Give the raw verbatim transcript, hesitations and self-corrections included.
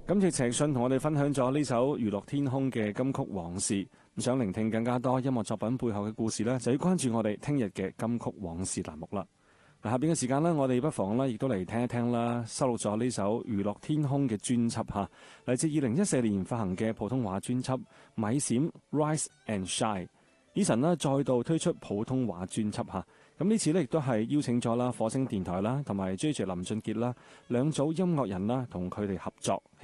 今次陳奕迅同我哋分享咗呢首《娛樂天空》嘅金曲往事。咁想聆聽更加多音樂作品背後嘅故事呢，就要關注我哋聽日嘅金曲往事欄目啦。嗱，下邊嘅時間呢，我哋不妨呢亦都嚟聽一聽啦，收錄咗呢首《娛樂天空》嘅專輯嚇，嚟自二零一四年發行嘅普通話專輯《咪閃 Rise and Shine》。Eason 呢再度推出普通話專輯嚇，咁呢次呢亦都係邀請咗啦火星電台啦同埋 J J 林俊傑啦兩組音樂人啦同佢哋合作。